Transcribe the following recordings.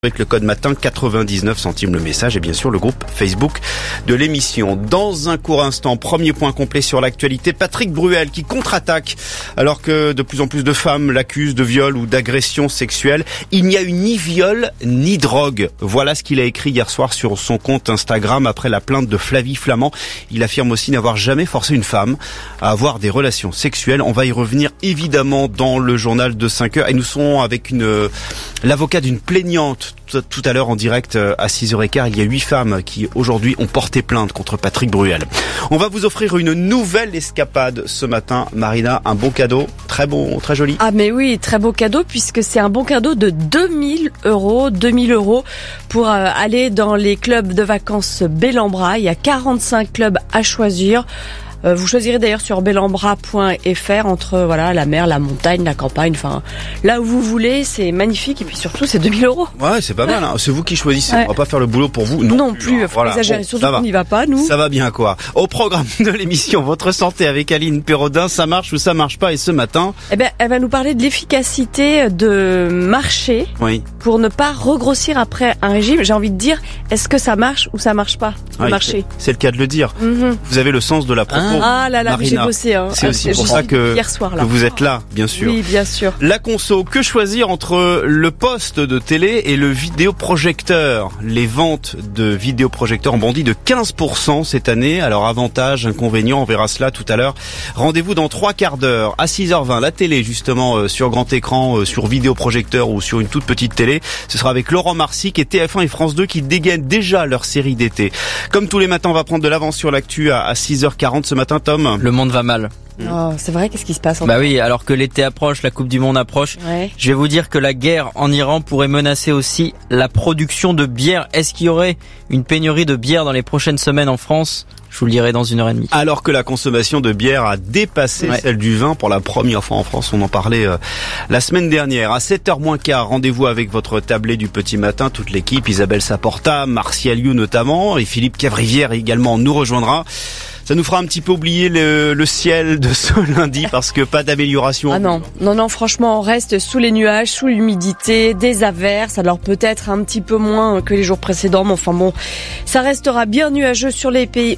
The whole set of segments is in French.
Avec le code matin, 99 centimes le message et bien sûr le groupe Facebook de l'émission. Dans un court instant, premier point complet sur l'actualité, Patrick Bruel qui contre-attaque alors que de plus en plus de femmes l'accusent de viol ou d'agression sexuelle. Il n'y a eu ni viol ni drogue. Voilà ce qu'il a écrit hier soir sur son compte Instagram après la plainte de Flavie Flament. Il affirme aussi n'avoir jamais forcé une femme à avoir des relations sexuelles. On va y revenir évidemment dans le journal de 5 heures et nous serons avec l'avocat d'une plaignante tout à l'heure en direct à 6h15. Il y a 8 femmes qui aujourd'hui ont porté plainte contre Patrick Bruel. On va vous offrir une nouvelle escapade ce matin. Marina, un bon cadeau, très bon, très joli. Ah mais oui, très beau cadeau puisque c'est un bon cadeau de 2000 € pour aller dans les clubs de vacances Bellambra. Il y a 45 clubs à choisir. Vous choisirez d'ailleurs sur bellambra.fr entre la mer, la montagne, la campagne, enfin là où vous voulez, c'est magnifique et puis surtout c'est 2000 €. Ouais, c'est pas mal, hein. C'est vous qui choisissez, ouais. On va pas faire le boulot pour vous. Non plus, faut exagérer, surtout qu'on n'y va pas, nous. Ça va bien quoi. Au programme de l'émission, votre santé avec Aline Pérodin, ça marche ou ça marche pas et ce matin elle va nous parler de l'efficacité de marcher pour ne pas regrossir après un régime. J'ai envie de dire, est-ce que ça marche ou ça marche pas marcher. C'est le cas de le dire. Vous avez le sens de la propos. Ah là là, j'ai bossé. C'est aussi pour ça que hier soir, là. Vous êtes là, bien sûr. Oui, bien sûr. La conso, que choisir entre le poste de télé et le vidéoprojecteur? Les ventes de vidéoprojecteurs ont bondi de 15% cette année. Alors avantages, inconvénients, on verra cela tout à l'heure. Rendez-vous dans 3 quarts d'heure à 6h20. La télé, justement, sur grand écran, sur vidéoprojecteur ou sur une toute petite télé. Ce sera avec Laurent Marsic et TF1 et France 2 qui dégainent déjà leur série d'été. Comme tous les matins, on va prendre de l'avance sur l'actu à 6h40 ce matin, Tom. Le monde va mal. Oh, c'est vrai, qu'est-ce qui se passe? Bah oui, alors que l'été approche, la Coupe du Monde approche, je vais vous dire que la guerre en Iran pourrait menacer aussi la production de bière. Est-ce qu'il y aurait une pénurie de bière dans les prochaines semaines en France? Je vous le dirai dans 1h30. Alors que la consommation de bière a dépassé celle du vin pour la première fois en France. On en parlait la semaine dernière. À 7h moins quart, rendez-vous avec votre tablé du petit matin. Toute l'équipe, Isabelle Saporta, Martial You notamment, et Philippe Cavrivière également nous rejoindra. Ça nous fera un petit peu oublier le ciel de ce lundi parce que pas d'amélioration. Ah non, franchement, on reste sous les nuages, sous l'humidité, des averses, alors peut-être un petit peu moins que les jours précédents, mais enfin bon, ça restera bien nuageux sur le pays.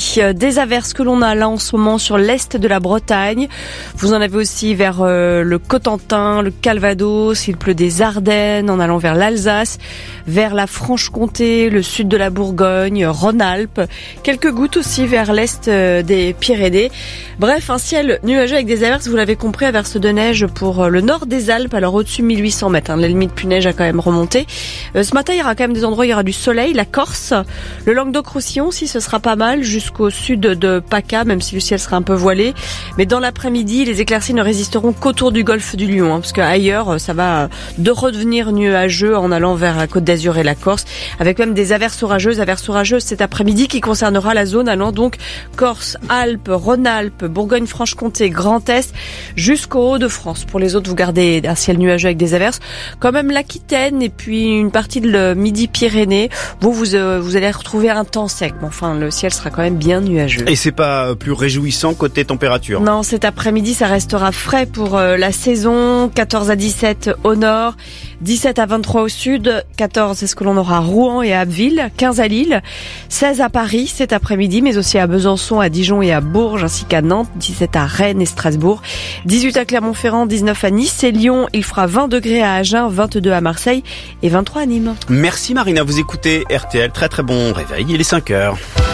Des averses que l'on a là en ce moment sur l'est de la Bretagne. Vous en avez aussi vers le Cotentin, le Calvados, il pleut des Ardennes en allant vers l'Alsace, vers la Franche-Comté, le sud de la Bourgogne, Rhône-Alpes. Quelques gouttes aussi vers l'est des Pyrénées. Bref, un ciel nuageux avec des averses, vous l'avez compris, averses de neige pour le nord des Alpes, alors au-dessus 1800 mètres. La limite plus neige a quand même remonté. Ce matin, il y aura quand même des endroits où il y aura du soleil, la Corse, le Languedoc-Roussillon aussi, ce sera pas mal, jusqu'au sud de PACA, même si le ciel sera un peu voilé. Mais dans l'après-midi, les éclaircies ne résisteront qu'autour du golfe du Lion, parce qu'ailleurs, ça va redevenir nuageux en allant vers la Côte d'Azur et la Corse, avec même des averses orageuses cet après-midi qui concernera la zone allant donc Corse, Alpes, Rhône-Alpes, Bourgogne-Franche-Comté, Grand Est, jusqu'au Hauts-de-France. Pour les autres, vous gardez un ciel nuageux avec des averses. Quand même l'Aquitaine et puis une partie de le Midi-Pyrénées. Vous allez retrouver un temps sec. Mais enfin, le ciel sera quand même bien nuageux. Et c'est pas plus réjouissant côté température? Non, cet après-midi, ça restera frais pour la saison. 14 à 17 au nord, 17 à 23 au sud, 14 c'est ce que l'on aura à Rouen et à Abbeville, 15 à Lille, 16 à Paris cet après-midi, mais aussi à Besançon, à Dijon et à Bourges, ainsi qu'à Nantes, 17 à Rennes et Strasbourg, 18 à Clermont-Ferrand, 19 à Nice et Lyon, il fera 20 degrés à Agen, 22 à Marseille et 23 à Nîmes. Merci Marina, vous écoutez RTL, très très bon réveil, il est 5h.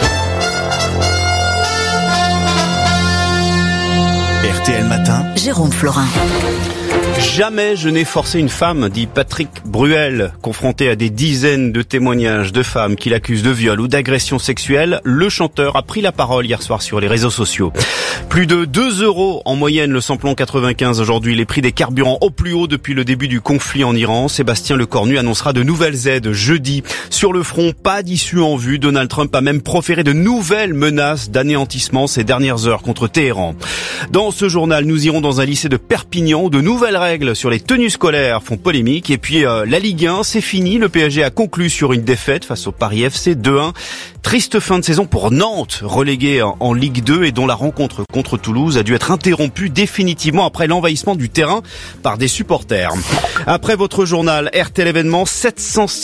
RTL Matin, Jérôme Florin. Jamais je n'ai forcé une femme, dit Patrick Bruel. Confronté à des dizaines de témoignages de femmes qui l'accusent de viol ou d'agression sexuelle, le chanteur a pris la parole hier soir sur les réseaux sociaux. Plus de 2 € en moyenne le samplon 95 aujourd'hui. Les prix des carburants au plus haut depuis le début du conflit en Iran. Sébastien Lecornu annoncera de nouvelles aides jeudi. Sur le front, pas d'issue en vue. Donald Trump a même proféré de nouvelles menaces d'anéantissement ces dernières heures contre Téhéran. Dans ce journal, nous irons dans un lycée de Perpignan où de nouvelles règles règles sur les tenues scolaires font polémique. Et puis la Ligue 1, c'est fini. Le PSG a conclu sur une défaite face au Paris FC 2-1. Triste fin de saison pour Nantes, relégué en Ligue 2 et dont la rencontre contre Toulouse a dû être interrompue définitivement après l'envahissement du terrain par des supporters. Après votre journal, RTL événement, 700